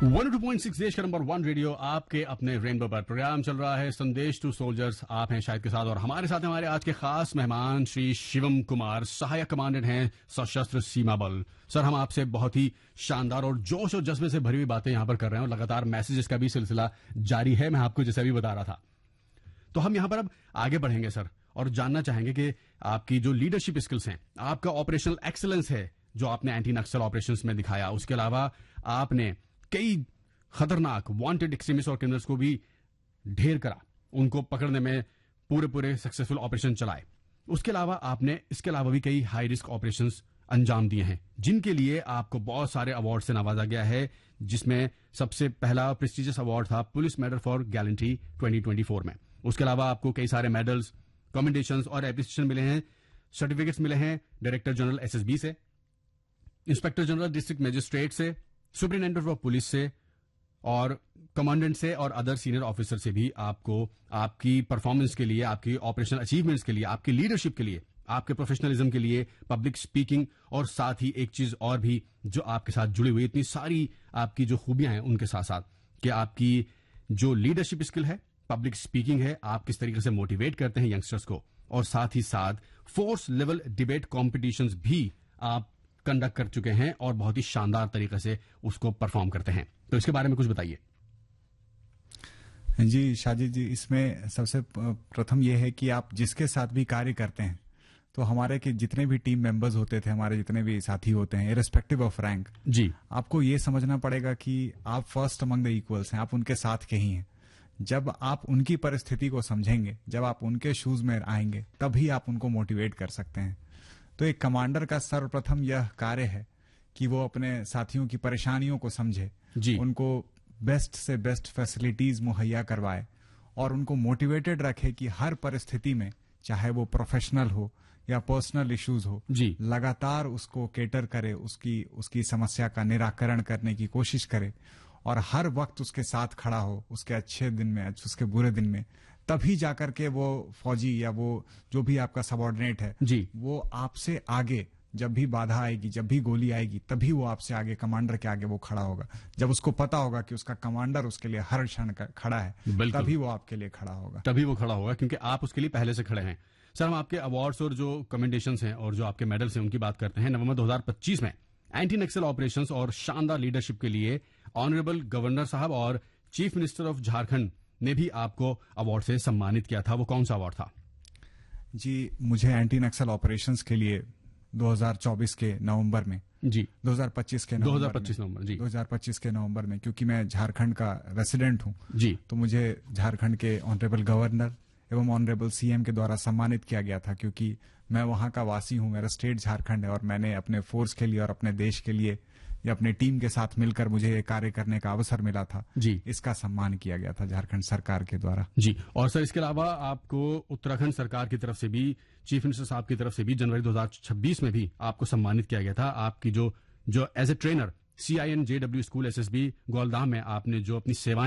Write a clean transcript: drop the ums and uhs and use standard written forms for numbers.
102.6 देश का number 1 radio आपके अपने रेनबो पर प्रोग्राम चल रहा है संदेश टू सोल्जर्स। आप हैं शायद के साथ और हमारे साथ हमारे आज के खास मेहमान श्री शिवम कुमार, सहायक कमांडेंट हैं सशस्त्र सीमा बल। सर, हम आपसे बहुत ही शानदार और जोश और जज्बे से भरी हुई बातें यहां पर कर रहे हैं और लगातार मैसेजेस का भी सिलसिला जारी है। मैं आपको जैसे अभी बता रहा था, तो हम यहां पर अब आगे बढ़ेंगे सर और जानना चाहेंगे कि आपकी जो लीडरशिप स्किल्स हैं, आपका ऑपरेशनल एक्सीलेंस है जो आपने एंटी नक्सल ऑपरेशंस में दिखाया, उसके अलावा आपने कई खतरनाक वांटेड एक्सट्रीमिस्ट और क्रिमिनल्स को भी ढेर करा, उनको पकड़ने में पूरे सक्सेसफुल ऑपरेशन चलाए। उसके अलावा आपने इसके अलावा भी कई हाई रिस्क ऑपरेशंस अंजाम दिए हैं जिनके लिए आपको बहुत सारे अवार्ड से नवाजा गया है, जिसमें सबसे पहला प्रेस्टिजियस अवार्ड था पुलिस मेडल फॉर गैलेंट्री 2024 में। उसके अलावा आपको कई सारे मेडल्स, कमेंडेशंस और एप्रिसिएशन मिले हैं, सर्टिफिकेट्स मिले हैं डायरेक्टर जनरल एसएसबी से, इंस्पेक्टर जनरल डिस्ट्रिक्ट मजिस्ट्रेट से, सुपरिटेंडेंट ऑफ पुलिस से और कमांडेंट से और अदर सीनियर ऑफिसर से भी आपको आपकी परफॉर्मेंस के लिए, आपकी ऑपरेशनल अचीवमेंट्स के लिए, आपकी लीडरशिप के लिए, आपके प्रोफेशनलिज्म के लिए, पब्लिक स्पीकिंग और साथ ही एक चीज और भी जो आपके साथ जुड़ी हुई, इतनी सारी आपकी जो खूबियां हैं उनके साथ साथ कि आपकी जो लीडरशिप स्किल है, पब्लिक स्पीकिंग है, आप किस तरीके से मोटिवेट करते हैं यंगस्टर्स को, और साथ ही साथ फोर्स लेवल डिबेट कॉम्पिटिशंस भी आप कंडक्ट कर चुके हैं और बहुत ही शानदार तरीके से उसको परफॉर्म करते हैं। तो इसके बारे में कुछ बताइए। जी शाजिद जी, इसमें सबसे प्रथम यह है कि आप जिसके साथ भी कार्य करते हैं, तो हमारे के जितने भी टीम मेंबर्स होते थे, हमारे जितने भी साथी होते हैं, इररिस्पेक्टिव ऑफ रैंक, जी आपको ये समझना पड़ेगा कि आप फर्स्ट अमंग द इक्वल्स हैं, आप उनके साथ के ही हैं। जब आप उनकी परिस्थिति को समझेंगे, जब आप उनके शूज में आएंगे, तभी आप उनको मोटिवेट कर सकते हैं। तो एक कमांडर का सर्वप्रथम यह कार्य है कि वो अपने साथियों की परेशानियों को समझे, उनको बेस्ट से बेस्ट फैसिलिटीज मुहैया करवाए और उनको मोटिवेटेड रखे कि हर परिस्थिति में, चाहे वो प्रोफेशनल हो या पर्सनल इश्यूज हो, लगातार उसको केटर करे, उसकी समस्या का निराकरण करने की कोशिश करे और हर वक्त उसके साथ खड़ा हो, उसके अच्छे दिन में, उसके बुरे दिन में। तभी जाकर के वो फौजी या वो जो भी आपका सबऑर्डिनेट है, वो आपसे आगे, जब भी बाधा आएगी, जब भी गोली आएगी, तभी वो आपसे आगे, कमांडर के आगे वो खड़ा होगा। जब उसको पता होगा कि उसका कमांडर उसके लिए हर क्षण खड़ा है, तभी वो आपके लिए खड़ा होगा। तभी वो खड़ा होगा क्योंकि आप उसके लिए पहले से खड़े हैं। सर, हम आपके अवार्ड्स और जो कमेंडेशंस हैं और जो आपके मेडल्स हैं उनकी बात करते हैं। नवंबर 2025 में एंटी नक्सल ऑपरेशंस और शानदार लीडरशिप के लिए ऑनरेबल गवर्नर साहब और चीफ मिनिस्टर ऑफ झारखंड ने भी आपको अवार्ड से सम्मानित किया था। वो कौन सा अवार्ड था? जी, मुझे एंटी नक्सल ऑपरेशंस के लिए 2024 के नवंबर में, 2025 के नवंबर में, क्योंकि मैं झारखंड का रेसिडेंट हूं, तो मुझे झारखंड के ऑनरेबल गवर्नर एवं ऑनरेबल सीएम के द्वारा सम्मानित किया गया था, क्योंकि मैं वहां का वासी हूं, मेरा स्टेट झारखंड है और मैंने अपने फोर्स के लिए और अपने देश के लिए या अपने टीम के साथ मिलकर मुझे ये कार्य करने का अवसर मिला था। इसका सम्मान किया गया था झारखंड सरकार के द्वारा। और सर, इसके अलावा आपको उत्तराखंड सरकार की तरफ से भी, चीफ मिनिस्टर साहब की तरफ से भी जनवरी 2026 में भी आपको सम्मानित किया गया था। आपकी जो as a trainer CIN JW school SSB गोलदाम में आपने जो अपनी सेवाएं